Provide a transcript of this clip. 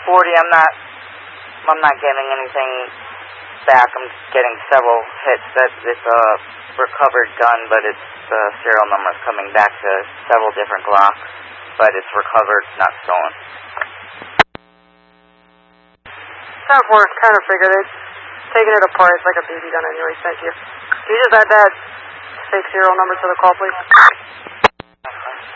40. I'm not getting anything back. I'm getting several hits. It's a recovered gun, but its serial number is coming back to several different Glocks, but it's recovered, not stolen. 10-4, kind of figured it. Taking it apart, it's like a BB gun anyway, thank you. Can you just add that fake serial number to the call, please?